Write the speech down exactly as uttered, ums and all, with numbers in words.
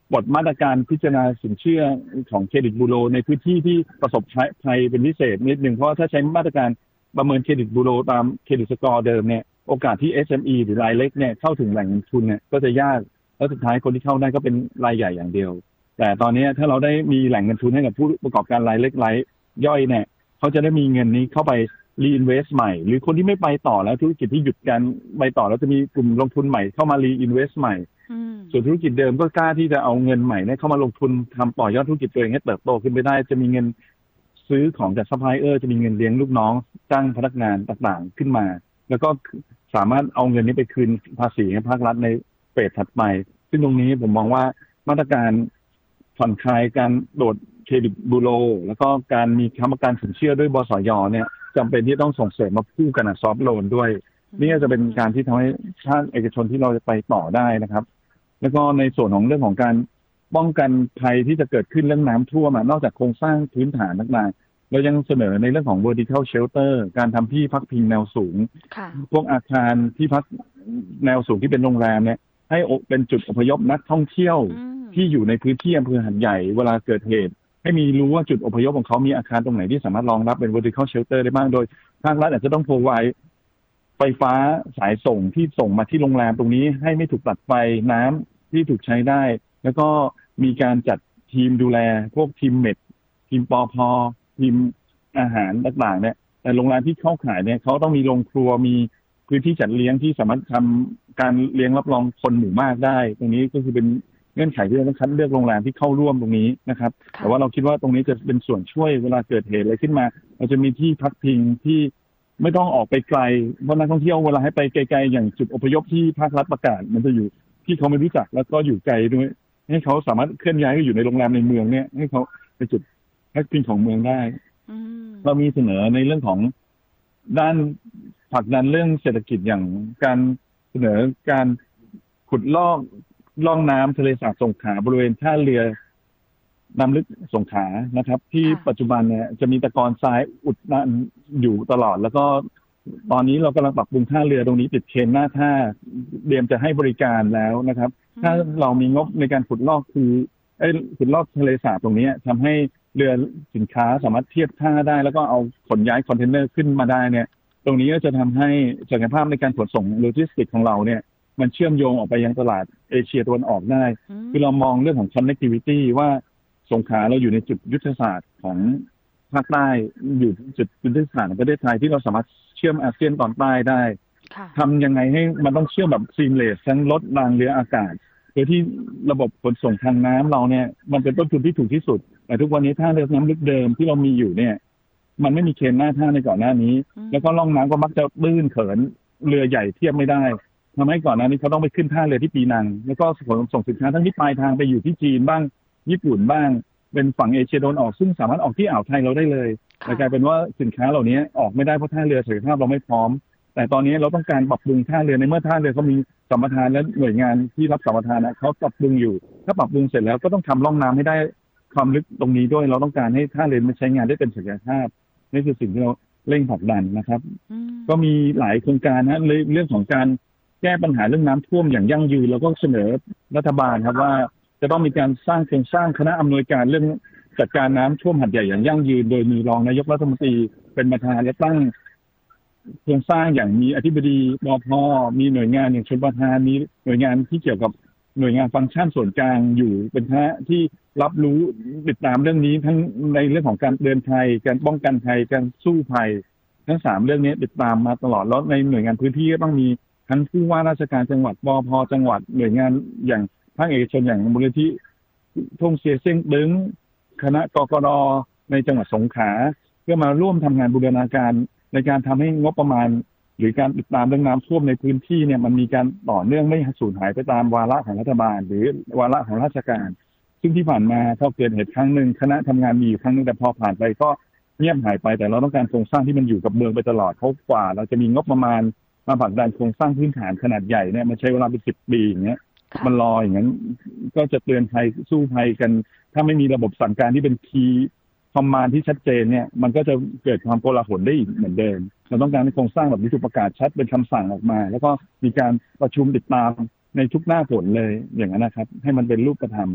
บทมาตรการพิจารณาสินเชื่อของเครดิตบูโรในพื้นที่ที่ประสบภัยเป็นพิเศษนิดหนึ่งเพราะถ้าใช้มาตรการประเมินเครดิตบูโรตามเครดิตสกอร์เดิมเนี่ยโอกาสที่ เอส เอ็ม อี หรือรายเล็กเนี่ยเข้าถึงแหล่งเงินทุนเนี่ยก็จะยากแล้วสุดท้ายคนที่เข้าได้ก็เป็นรายใหญ่อย่างเดียวแต่ตอนนี้ถ้าเราได้มีแหล่งเงินทุนให้กับผู้ประกอบการรายเล็กรายย่อยเนี่ยเขาจะได้มีเงินนี้เข้าไปรีอินเวสต์ใหม่หรือคนที่ไม่ไปต่อแล้วธุรกิจที่หยุดการไปต่อแล้วจะมีกลุ่มลงทุนใหม่เข้ามารีอินเวสต์ใหม่ส่วนธุรกิจเดิมก็กล้าที่จะเอาเงินใหม่เนี่ยเข้ามาลงทุนทำต่อยอดธุรกิจตัวเองให้เติบโตขึ้นไปได้จะมีเงินซื้อของจากซัพพลายเออร์จะมีเงินเลี้ยงลูกน้องจ้างพนักงานต่างๆขึ้นมาแล้วก็สามารถเอาเงินนี้ไปคืนภาษีให้ภาครัฐในเฟสถัดไปซึ่งตรงนี้ผมมองว่ามาตรการผ่อนคลายการโดดเครดิตบูโรแล้วก็การมีค้ำประกันสินเชื่อด้วยบสยเนี่ยจำเป็นที่ต้องส่งเสริมมาคู่กันซอฟท์โลนด้วยนี่จะเป็นการที่ทำให้ภาคเอกชนที่เราจะไปต่อได้นะครับแล้วก็ในส่วนของเรื่องของการป้องกันภัยที่จะเกิดขึ้นเรื่องน้ำท่วมนอกจากโครงสร้างพื้นฐานต่างๆเรายังเสนอในเรื่องของ vertical shelter การทำที่พักพิงแนวสูงพวกอาคารที่พักแนวสูงที่เป็นโรงแรมเนี่ยให้เป็นจุดอพยพนักท่องเที่ยวที่อยู่ในพื้นที่อำเภอหัดใหญ่เวลาเกิดเหตุให้มีรู้ว่าจุดอพยพของเขามีอาคารตรงไหนที่สามารถรองรับเป็น vertical shelter ได้บ้างโดยภาครัฐอาจจะต้องโพรไวด์ไฟฟ้าสายส่งที่ส่งมาที่โรงแรมตรงนี้ให้ไม่ถูกตัดไฟน้ำที่ถูกใช้ได้แล้วก็มีการจัดทีมดูแลพวกทีมเมดทีมปอพอทีมอาหารต่างๆเนี่ยแต่โรงแรมที่เข้าขายเนี่ยเขาต้องมีโรงครัวมีพื้นที่จัดเลี้ยงที่สามารถทำการเลี้ยงรับรองคนหมู่มากได้ตรงนี้ก็คือเป็นเงื่อนไขที่เราต้องคัดเลือกโรงแรมที่เข้าร่วมตรงนี้นะครับแต่ว่าเราคิดว่าตรงนี้จะเป็นส่วนช่วยเวลาเกิดเหตุอะไรขึ้นมาเราจะมีที่พักพิงที่ไม่ต้องออกไปไกลเพราะนักท่องเที่ยวเวลาให้ไปไกลๆอย่างจุดอพยพที่ภาครัฐประกาศมันจะอยู่ที่เขาไม่รู้จักแล้วก็อยู่ไกลด้วยให้เขาสามารถเคลื่อนย้ายอยู่ในโรงแรมในเมืองเนี่ยให้เขาไปจุดพักพิงของเมืองได้เรามีเสนอในเรื่องของด้านผลักดันเรื่องเศรษฐกิจอย่างการเสนอการขุดลอกล่องน้ำทะเลสาบสงขลาบริเวณท่าเรือน้ำลึกสงขลานะครับที่ปัจจุบันเนี่ยจะมีตะกอนทรายอุดตันอยู่ตลอดแล้วก็ตอนนี้เรากำลังปรับปรุงท่าเรือตรงนี้ติดเคนหน้าท่าเตรียมจะให้บริการแล้วนะครับถ้าเรามีงบในการขุดลอกคือไอ้ขุดลอกทะเลสาบตรงนี้ทำให้เรือสินค้าสามารถเทียบท่าได้แล้วก็เอาขนย้ายคอนเทนเนอร์ขึ้นมาได้เนี่ยตรงนี้ก็จะทำให้ศักยภาพในการขนส่งโลจิสติกของเราเนี่ยมันเชื่อมโยงออกไปยังตลาดเอเชียตะวันออกได้คือเรามองเรื่องของ connectivity ว่าสงขลาเราอยู่ในจุดยุทธศาสตร์ของภาคใต้อยู่จุดยุทธศาสตร์ของประเทศไทยที่เราสามารถเชื่อมอาเซียนตอนใต้ได้ทำยังไงให้มันต้องเชื่อมแบบ seamless ทั้งรถรางเรืออากาศโดยที่ระบบขนส่งทางน้ำเราเนี่ยมันเป็นต้นทุนที่ถูกที่สุดแต่ทุกวันนี้ท่าเรือน้ำลึกเดิมที่เรามีอยู่เนี่ยมันไม่มีเคนหน้าท่าในก่อนหน้านี้แล้วก็ล่องน้ำก็มักจะตื้นเขินเรือใหญ่เทียบไม่ได้ทำให้ก่อนหน้านี้เขาต้องไปขึ้นท่าเรือที่ปีนังแล้วก็ขนส่งสินค้าทั้งที่ปลายทางไปอยู่ที่จีนบ้างญี่ปุ่นบ้างเป็นฝั่งเอเชียตะวันออกซึ่งสามารถออกที่อ่าวไทยเราได้เลยแต่กลายเป็นว่าสินค้าเหล่านี้ออกไม่ได้เพราะท่าเรือศักยภาพเราไม่พร้อมแต่ตอนนี้เราต้องการปรับปรุงท่าเรือในเมื่อท่าเรือเขามีสัมปทานและหน่วยงานที่รับสัมปทานนะเขาปรับปรุงอยู่ถ้าปรับปรุงเสร็จแล้วก็ต้องทำร่องน้ำให้ได้ความลึกตรงนี้ด้วยเราต้องการให้ท่าเรือมันใช้งานได้เต็มศักยภาพนี่คือสิ่งที่เราเร่งผลักดันนะครับก็มีหลายโครงการนะเรื่องของการแก้ปัญหาเรื่องน้ำท่วมอย่างยั่งยืนแล้วก็เสนอรัฐบาลครับว่าจะต้องมีการสร้างโครงสร้างคณะอำนวยการเรื่องจัดการน้ำท่วมหัดใหญ่อย่างยั่งยืนโดยมีรองนายกรัฐมนตรีเป็นประธานและตั้งโครงสร้างอย่างมีอธิบดีปภมีหน่วยงานอย่างชลประทานมีหน่วยงานที่เกี่ยวกับหน่วยงานฟังก์ชันส่วนกลางอยู่เป็นคณะที่รับรู้ติดตามเรื่องนี้ทั้งในเรื่องของการเตือนภัยการป้องกันภัยการสู้ภัยทั้งสามเรื่องนี้ติดตามมาตลอดแล้วในหน่วยงานพื้นที่ก็ต้องมีทั้งผู้ว่าราชการจังหวัดปภจังหวัดหน่วยงานอย่างภาคเอกชนอย่างมูลนิธิทงเสียเซ้งดึงคณะกกรในจังหวัดสงขลาเพื่อมาร่วมทำงานบูรณาการในการทำให้งบประมาณหรือการติดตามเรื่องน้ำท่วมในพื้นที่เนี่ยมันมีการต่อเนื่องไม่สูญหายไปตามวาระของรัฐบาลหรือวาระของราชการซึ่งที่ผ่านมาพอเกิดเหตุครั้งหนึ่งคณะทำงานมีอยู่ครั้งนึงแต่พอผ่านไปก็เงียบหายไปแต่เราต้องการโครงสร้างที่มันอยู่กับเมืองไปตลอดเพราะกว่าเราจะมีงบประมาณมาผลักดันโครงสร้างพื้นฐานขนาดใหญ่เนี่ยมันใช้เวลาเป็นสิบปีอย่างเงี้ยมันรออย่างนั้นก็จะเตือนภัยสู้ภัยกันถ้าไม่มีระบบสั่งการที่เป็นคีย์คอมมานด์ที่ชัดเจนเนี่ยมันก็จะเกิดความโกลาหลได้อีกเหมือนเดิมเราต้องการให้โครงสร้างแบบนี้ถูกประกาศชัดเป็นคำสั่งออกมาแล้วก็มีการประชุมติดตามในทุกหน้าฝนเลยอย่างนั้นนะครับให้มันเป็นรูปธรรม